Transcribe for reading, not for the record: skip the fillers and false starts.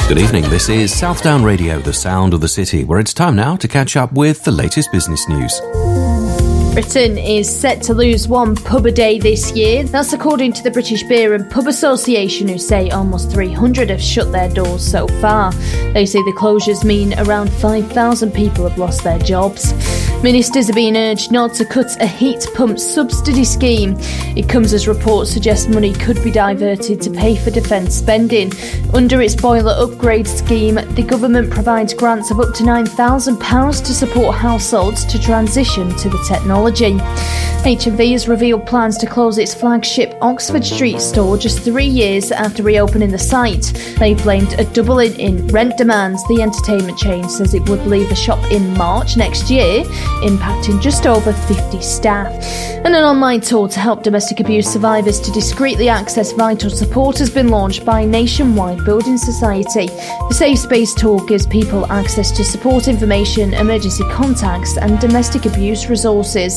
Good evening, this is Southdown Radio, the sound of the city, where it's time now to catch up with the latest business news. Britain is set to lose one pub a day this year. That's according to the British Beer and Pub Association, who say almost 300 have shut their doors so far. They say the closures mean around 5,000 people have lost their jobs. Ministers are being urged not to cut a heat pump subsidy scheme. It comes as reports suggest money could be diverted to pay for defence spending. Under its boiler upgrade scheme, the government provides grants of up to £9,000 to support households to transition to the technology. HMV has revealed plans to close its flagship Oxford Street store just 3 years after reopening the site. They blamed a doubling in rent demands. The entertainment chain says it would leave the shop in March next year, impacting just over 50 staff. And an online tool to help domestic abuse survivors to discreetly access vital support has been launched by Nationwide Building Society. The Safe Space tool gives people access to support information, emergency contacts and domestic abuse resources.